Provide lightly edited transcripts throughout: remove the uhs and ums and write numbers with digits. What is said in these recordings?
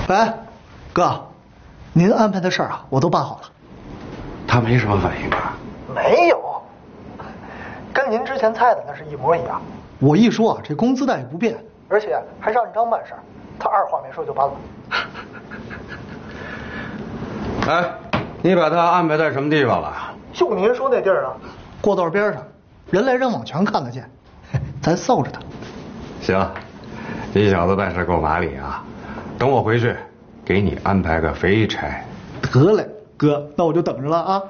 喂，哥，您安排的事儿啊，我都办好了。 他没什么反应吧？ 没有，跟您之前猜的那是一模一样。我一说啊，这工资待遇不变，而且还是按章办事儿，他二话没说就搬了。 哎，你把他安排在什么地方了？ 就您说那地儿啊，过道边上，人来人往全看得见，咱臊着他。 行，你小子办事够麻利啊！等我回去，给你安排个肥差。 得嘞，哥，那我就等着了啊。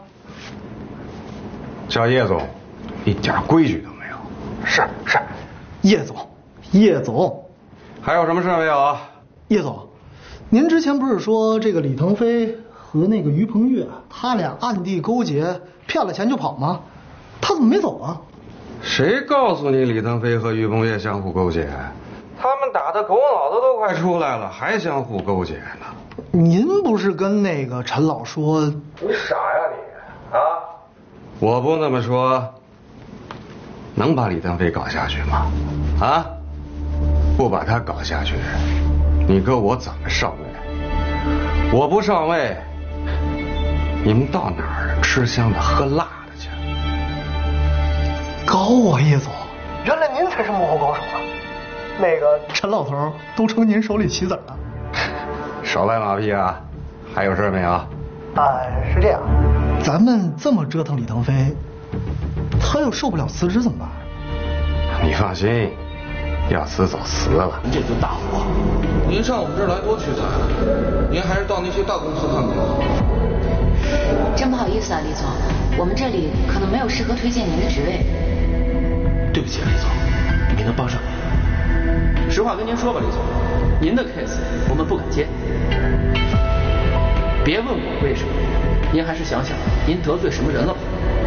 叫叶总，一点规矩都没有。 是，叶总， 还有什么事没有啊？ 叶总，您之前不是说这个李腾飞和那个于鹏岳他俩暗地勾结，骗了钱就跑吗？他怎么没走啊？ 谁告诉你李腾飞和于鹏岳相互勾结？他们打的狗脑子都快出来了，还相互勾结呢。 您不是跟那个陈老说？ 你傻呀你啊！我不那么说，能把李腾飞搞下去吗？啊！不把他搞下去，你哥我怎么上位？我不上位，你们到哪儿吃香的喝辣的去？ 高啊，叶总，原来您才是幕后高手啊！那个陈老头都成您手里棋子了。 少赖马屁啊！还有事没有？ 是这样，咱们这么折腾李腾飞，他要受不了辞职怎么办？ 你放心，要辞早辞了。 您这尊大火，您上我们这儿来多屈才，您还是到那些大公司看看好。 真不好意思啊，李总，我们这里可能没有适合推荐您的职位。 对不起啊，李总，没能帮上您。实话跟您说吧，李总，您的 case 我们不敢接。别问我为什么，您还是想想您得罪什么人了吧。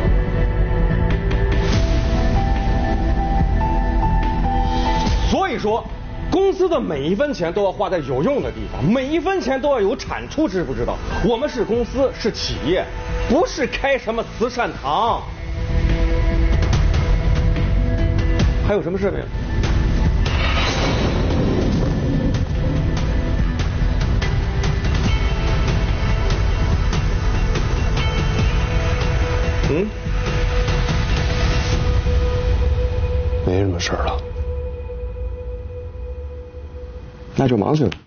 所以说，公司的每一分钱都要花在有用的地方，每一分钱都要有产出，知不知道？我们是公司，是企业，不是开什么慈善堂。还有什么事没有？ 没什么事了。 那就忙去吧。